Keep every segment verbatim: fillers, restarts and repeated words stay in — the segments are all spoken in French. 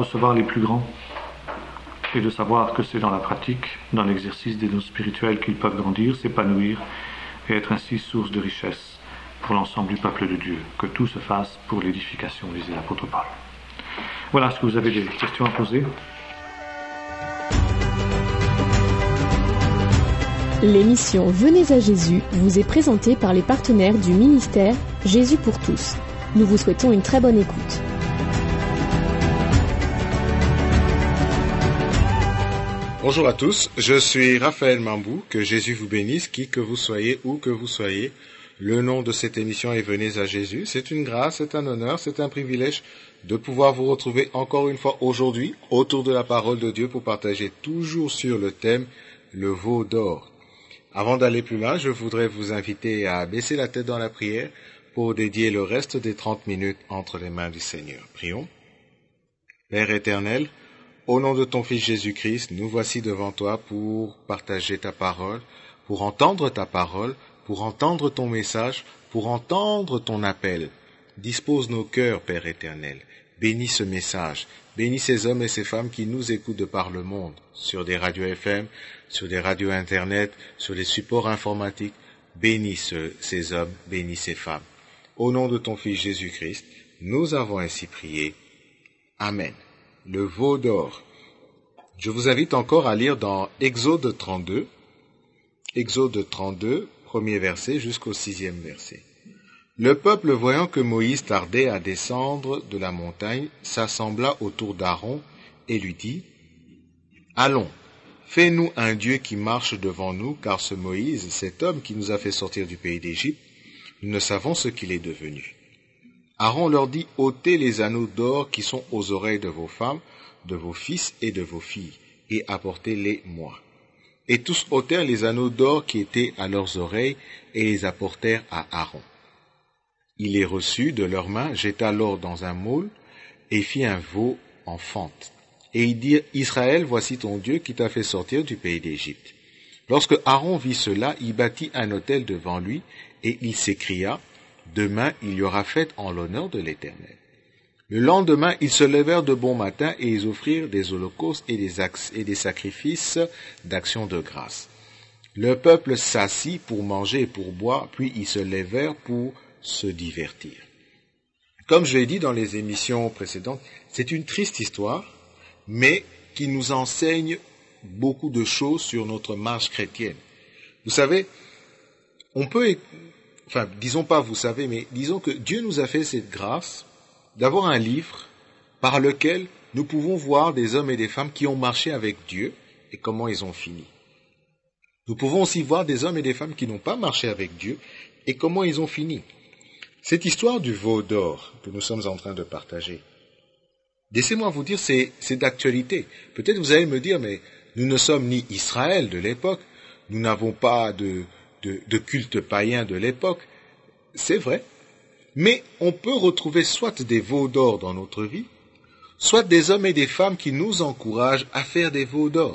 recevoir les plus grands et de savoir que c'est dans la pratique, dans l'exercice des dons spirituels qu'ils peuvent grandir, s'épanouir et être ainsi source de richesse pour l'ensemble du peuple de Dieu. Que tout se fasse pour l'édification, disait l'apôtre Paul. Voilà, est-ce que vous avez des questions à poser ? L'émission Venez à Jésus vous est présentée par les partenaires du ministère Jésus pour tous. Nous vous souhaitons une très bonne écoute. Bonjour à tous, je suis Raphaël Mambou, que Jésus vous bénisse, qui que vous soyez, où que vous soyez. Le nom de cette émission est Venez à Jésus. C'est une grâce, c'est un honneur, c'est un privilège de pouvoir vous retrouver encore une fois aujourd'hui autour de la parole de Dieu pour partager toujours sur le thème le veau d'or. Avant d'aller plus loin, je voudrais vous inviter à baisser la tête dans la prière pour dédier le reste des trente minutes entre les mains du Seigneur. Prions. Père éternel, au nom de ton Fils Jésus-Christ, nous voici devant toi pour partager ta parole, pour entendre ta parole, pour entendre ton message, pour entendre ton appel. Dispose nos cœurs, Père éternel. Bénis ce message. Bénis ces hommes et ces femmes qui nous écoutent de par le monde, sur des radios F M, sur des radios Internet, sur des supports informatiques. Bénis ce, ces hommes, bénis ces femmes. Au nom de ton Fils Jésus-Christ, nous avons ainsi prié. Amen. Le veau d'or. Je vous invite encore à lire dans Exode trente-deux, Exode trente-deux, premier verset jusqu'au sixième verset. Le peuple, voyant que Moïse tardait à descendre de la montagne, s'assembla autour d'Aaron et lui dit, « Allons, fais-nous un Dieu qui marche devant nous, car ce Moïse, cet homme qui nous a fait sortir du pays d'Égypte, nous ne savons ce qu'il est devenu. » Aaron leur dit, « ôtez les anneaux d'or qui sont aux oreilles de vos femmes, de vos fils et de vos filles, et apportez-les-moi. » Et tous ôtèrent les anneaux d'or qui étaient à leurs oreilles, et les apportèrent à Aaron. Il les reçut de leurs mains, jeta l'or dans un moule, et fit un veau en fente. Et il dit, « Israël, voici ton Dieu qui t'a fait sortir du pays d'Égypte. » Lorsque Aaron vit cela, il bâtit un autel devant lui, et il s'écria, « Demain, il y aura fête en l'honneur de l'Éternel. » Le lendemain, ils se levèrent de bon matin, et ils offrirent des holocaustes et des, et des sacrifices d'action de grâce. Le peuple s'assit pour manger et pour boire, puis ils se levèrent pour se divertir. Comme je l'ai dit dans les émissions précédentes, c'est une triste histoire, mais qui nous enseigne beaucoup de choses sur notre marche chrétienne. Vous savez, on peut, enfin, disons pas vous savez, mais disons que Dieu nous a fait cette grâce d'avoir un livre par lequel nous pouvons voir des hommes et des femmes qui ont marché avec Dieu et comment ils ont fini. Nous pouvons aussi voir des hommes et des femmes qui n'ont pas marché avec Dieu et comment ils ont fini. Cette histoire du veau d'or que nous sommes en train de partager, laissez-moi vous dire, c'est, c'est d'actualité. Peut-être vous allez me dire, mais nous ne sommes ni Israël de l'époque, nous n'avons pas de, de, de culte païen de l'époque. C'est vrai. Mais on peut retrouver soit des veaux d'or dans notre vie, soit des hommes et des femmes qui nous encouragent à faire des veaux d'or.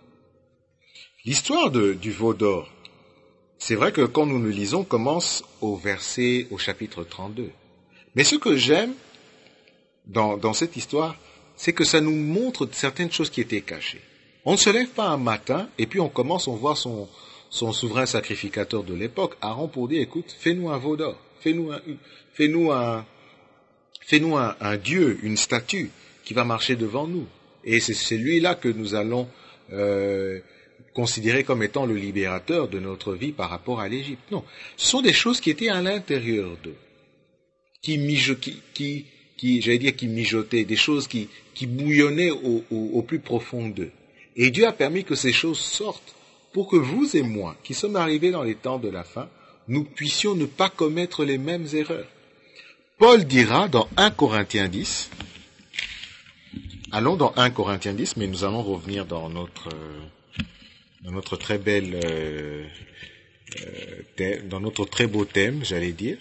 L'histoire de, du veau d'or, c'est vrai que quand nous le lisons, commence au verset, au chapitre trente-deux. Mais ce que j'aime dans, dans cette histoire, c'est que ça nous montre certaines choses qui étaient cachées. On ne se lève pas un matin et puis on commence, on voit son, son souverain sacrificateur de l'époque, Aaron, pour dire, écoute, fais-nous un veau d'or, fais-nous un, fais-nous un, fais-nous un, un Dieu, une statue qui va marcher devant nous. Et c'est celui-là que nous allons euh, considérer comme étant le libérateur de notre vie par rapport à l'Égypte. Non, ce sont des choses qui étaient à l'intérieur d'eux, qui, mijo, qui, qui, qui j'allais dire qui mijotaient, des choses qui, qui bouillonnaient au, au, au plus profond d'eux. Et Dieu a permis que ces choses sortent pour que vous et moi, qui sommes arrivés dans les temps de la fin, nous puissions ne pas commettre les mêmes erreurs. Paul dira dans un Corinthiens dix, allons dans un Corinthiens dix, mais nous allons revenir dans notre, dans notre très belle, euh, euh, thème, dans notre très beau thème, j'allais dire.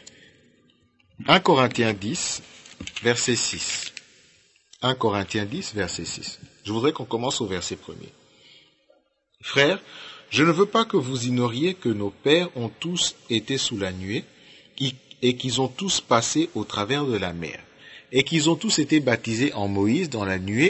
un Corinthiens dix, verset six. un Corinthiens dix, verset six. Je voudrais qu'on commence au verset premier. Frères, je ne veux pas que vous ignoriez que nos pères ont tous été sous la nuée et qu'ils ont tous passé au travers de la mer et qu'ils ont tous été baptisés en Moïse dans la nuée